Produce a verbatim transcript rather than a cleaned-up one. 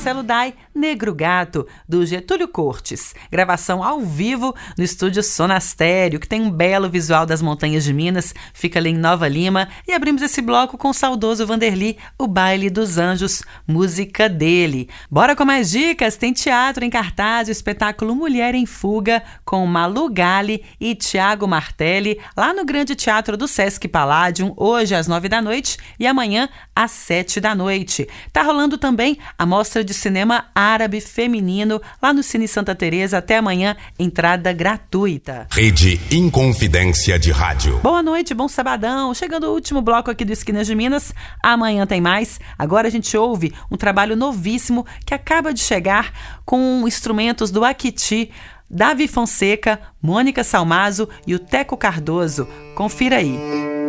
Marcelo Dai, Negro Gato, do Getúlio Cortes. Gravação ao vivo no estúdio Sonastério, que tem um belo visual das montanhas de Minas, fica ali em Nova Lima. E abrimos esse bloco com o saudoso Vanderly, O Baile dos Anjos, música dele. Bora com mais dicas? Tem teatro em cartaz, o espetáculo Mulher em Fuga, com Malu Gali e Tiago Martelli, lá no Grande Teatro do Sesc Palladium, hoje às nove da noite e amanhã às sete da noite. Tá rolando também a mostra de cinema árabe feminino lá no Cine Santa Teresa, até amanhã, entrada gratuita. Rede Inconfidência de Rádio. Boa noite, bom sabadão. Chegando o último bloco aqui do Esquinas de Minas. Amanhã tem mais. Agora a gente ouve um trabalho novíssimo que acaba de chegar com instrumentos do Akiti, Davi Fonseca, Mônica Salmazo e o Teco Cardoso. Confira aí.